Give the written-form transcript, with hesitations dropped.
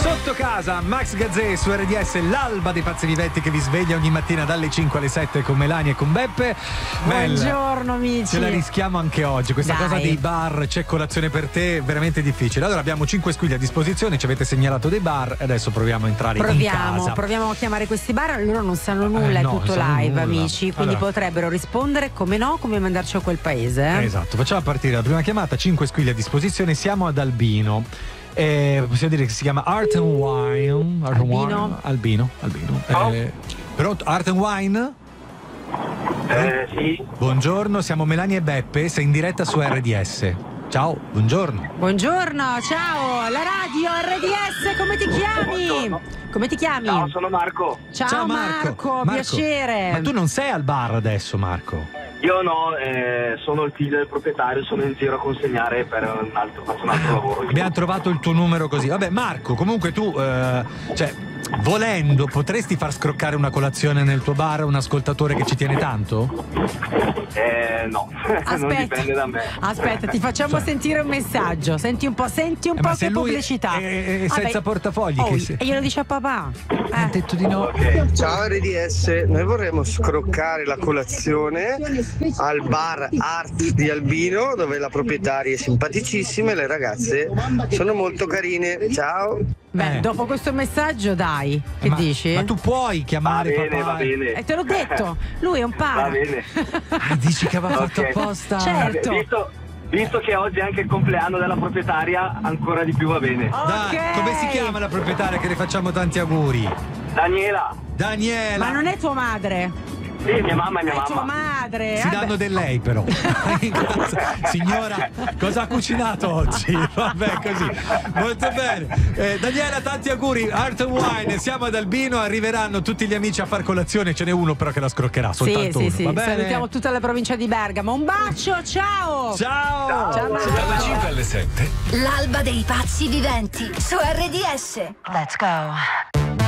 Sotto casa, Max Gazzè su RDS, l'alba dei pazzi viventi che vi sveglia ogni mattina dalle 5 alle 7 con Melania e con Beppe. Buongiorno amici. Ce la rischiamo anche oggi, questa cosa dei bar, c'è colazione per te, veramente difficile. Allora abbiamo 5 squilli a disposizione, ci avete segnalato dei bar e adesso proviamo a entrare in casa. Proviamo a chiamare questi bar, loro non sanno nulla, è tutto live nulla. Amici, quindi allora potrebbero rispondere come no, come mandarci a quel paese. Esatto, facciamo partire la prima chiamata, 5 squilli a disposizione, siamo ad Albino. Possiamo dire che si chiama Art and Wine. Albino. Pronto? Art and Wine? Sì. Buongiorno, siamo Melania e Beppe, sei in diretta su RDS. Ciao, buongiorno. Buongiorno, ciao, la radio RDS, come ti chiami? Buongiorno. Come ti chiami? Ciao, sono Marco. Ciao Marco, piacere. Ma tu non sei al bar adesso, Marco? Io no, sono il figlio del proprietario, sono in giro a consegnare per faccio un altro lavoro. Abbiamo trovato il tuo numero così. Vabbè, Marco, comunque tu, volendo, potresti far scroccare una colazione nel tuo bar a un ascoltatore che ci tiene tanto? No, non dipende da me. Aspetta, ti facciamo sentire un messaggio. Senti un po' che pubblicità. È senza portafogli. E glielo dice a papà. Ha detto di no. Okay. Ciao RDS, noi vorremmo scroccare la colazione al bar Art di Albino, dove la proprietaria è simpaticissima e le ragazze sono molto carine. Ciao. Beh, dopo questo messaggio dai, che dici? Ma tu puoi chiamare papà? Va bene. Te l'ho detto, lui è un para. Va bene. Dici che aveva fatto apposta? Certo. Visto che oggi è anche il compleanno della proprietaria, ancora di più va bene. Okay. Dai, come si chiama la proprietaria che le facciamo tanti auguri? Daniela. Ma non è tua madre? Sì, mia mamma e mia mamma. È tua madre. Si danno del lei però. Signora, cosa ha cucinato oggi? Vabbè, così. Molto bene. Daniela, tanti auguri. Art and Wine, siamo ad Albino, arriveranno tutti gli amici a far colazione, ce n'è uno però che la scroccherà, soltanto uno. Sì. Va bene? Salutiamo tutta la provincia di Bergamo. Un bacio, ciao. Ciao. Dalle 5 alle 7. L'alba dei pazzi viventi su RDS. Let's go.